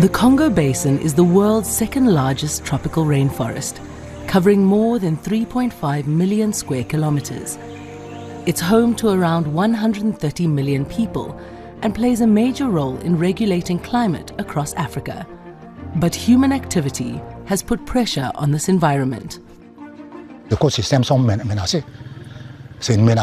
The Congo Basin is the world's second largest tropical rainforest, covering more than 3.5 million square kilometers. It's home to around 130 million people and plays a major role in regulating climate across Africa. But human activity has put pressure on this environment. L'écosystème sont menacés. C'est une menace.